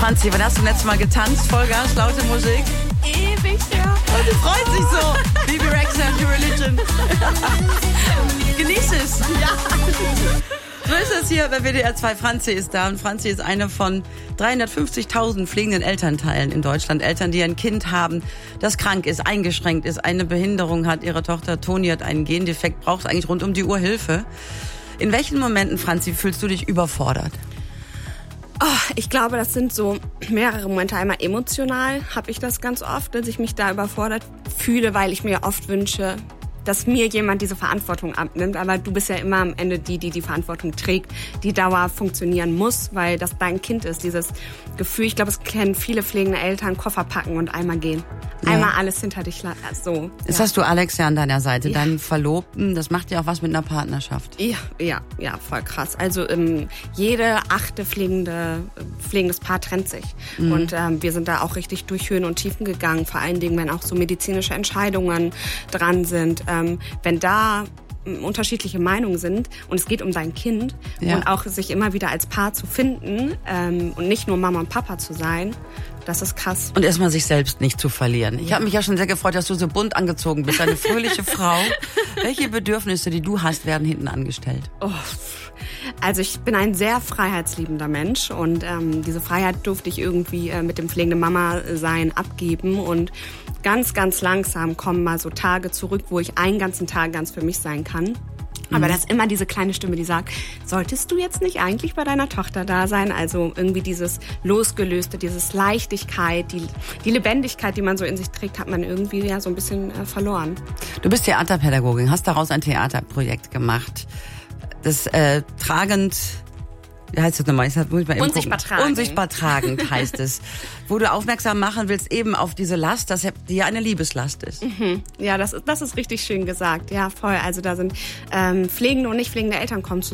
Franzi, wann hast du letztes Mal getanzt? Vollgas, laute Musik? Ewig, ja. Und sie freut sich so. Bibi Rexha and Your Religion. Genieß es. Ja. So ist es hier bei WDR 2. Franzi ist da. Und Franzi ist eine von 350.000 pflegenden Elternteilen in Deutschland. Eltern, die ein Kind haben, das krank ist, eingeschränkt ist, eine Behinderung hat. Ihre Tochter Toni hat einen Gendefekt, braucht eigentlich rund um die Uhr Hilfe. In welchen Momenten, Franzi, fühlst du dich überfordert? Oh, ich glaube, das sind so mehrere Momente. Einmal emotional habe ich das ganz oft, dass ich mich da überfordert fühle, weil ich mir oft wünsche, dass mir jemand diese Verantwortung abnimmt. Aber du bist ja immer am Ende die Verantwortung trägt, die Dauer funktionieren muss, weil das dein Kind ist. Dieses Gefühl, ich glaube, es kennen viele pflegende Eltern, Koffer packen und einmal gehen. Einmal alles hinter dich so. Jetzt hast du Alex ja an deiner Seite, deinen Verlobten. Das macht ja auch was mit einer Partnerschaft. Ja, voll krass. Also jede 8. pflegendes Paar trennt sich. Mhm. Und wir sind da auch richtig durch Höhen und Tiefen gegangen. Vor allen Dingen, wenn auch so medizinische Entscheidungen dran sind. Wenn da unterschiedliche Meinungen sind und es geht um dein Kind und auch sich immer wieder als Paar zu finden und nicht nur Mama und Papa zu sein, das ist krass. Und erstmal sich selbst nicht zu verlieren. Ich habe mich ja schon sehr gefreut, dass du so bunt angezogen bist, eine fröhliche Frau. Welche Bedürfnisse, die du hast, werden hinten angestellt? Oh, also ich bin ein sehr freiheitsliebender Mensch und diese Freiheit durfte ich irgendwie mit dem pflegenden Mama-Sein abgeben und ganz, ganz langsam kommen mal so Tage zurück, wo ich einen ganzen Tag ganz für mich sein kann. Aber das ist immer diese kleine Stimme, die sagt, solltest du jetzt nicht eigentlich bei deiner Tochter da sein? Also irgendwie dieses Losgelöste, dieses Leichtigkeit, die Lebendigkeit, die man so in sich trägt, hat man irgendwie ja so ein bisschen verloren. Du bist Theaterpädagogin, hast daraus ein Theaterprojekt gemacht. Das tragend... Wie heißt das nochmal? Unsichtbar tragend. Unsichtbar tragend heißt es. Wo du aufmerksam machen willst eben auf diese Last, die ja eine Liebeslast ist. Mhm. Ja, das ist richtig schön gesagt. Ja, voll. Also da sind pflegende und nicht pflegende Eltern kommen